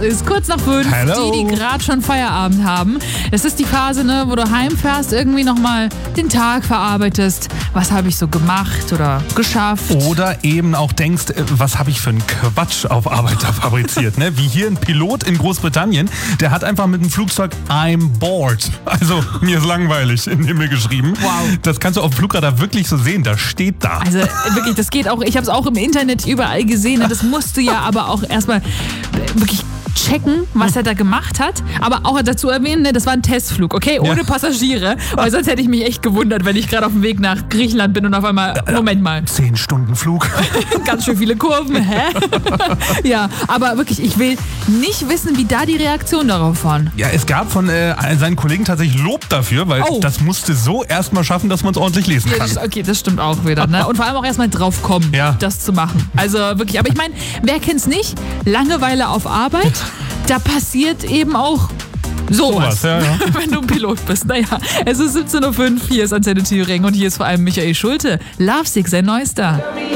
Es ist kurz nach 5, Hello. die gerade schon Feierabend haben. Es ist die Phase, ne, wo du heimfährst, irgendwie nochmal den Tag verarbeitest. Was habe ich so gemacht oder geschafft? Oder eben auch denkst, was habe ich für einen Quatsch auf Arbeit da fabriziert. Ne? Wie hier ein Pilot in Großbritannien, der hat einfach mit dem Flugzeug I'm bored. Also mir ist langweilig in den Himmel geschrieben. Wow. Das kannst du auf dem Flugradar wirklich so sehen, das steht da. Also wirklich, das geht auch, ich habe es auch im Internet überall gesehen. Das musst du ja aber auch erstmal wirklich checken, was er da gemacht hat. Aber auch dazu erwähnen, ne, das war ein Testflug, okay? Ohne Passagiere. Weil sonst hätte ich mich echt gewundert, wenn ich gerade auf dem Weg nach Griechenland bin und auf einmal, Moment mal. 10 Stunden Flug. Ganz schön viele Kurven, hä? Ja, aber wirklich, ich will nicht wissen, wie da die Reaktion darauf waren. Ja, es gab von seinen Kollegen tatsächlich Lob dafür, weil das musste so erstmal schaffen, dass man es ordentlich lesen kann. Okay, das stimmt auch wieder. Ne? Und vor allem auch erstmal drauf kommen, das zu machen. Also wirklich, aber ich meine, wer kennt's nicht? Langeweile auf Arbeit, da passiert eben auch sowas. Ja. Wenn du ein Pilot bist. Naja, es ist 17.05 Uhr, hier ist Antenne Thüringen und hier ist vor allem Michael Schulte. Lovesick, sein neuester.